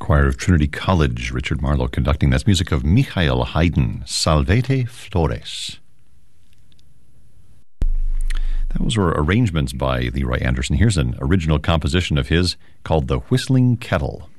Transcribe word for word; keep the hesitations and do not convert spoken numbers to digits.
choir of Trinity College, Richard Marlowe conducting. That's music of Michael Haydn, Salvete Flores. Those were arrangements by Leroy Anderson. Here's an original composition of his called The Whistling Kettle.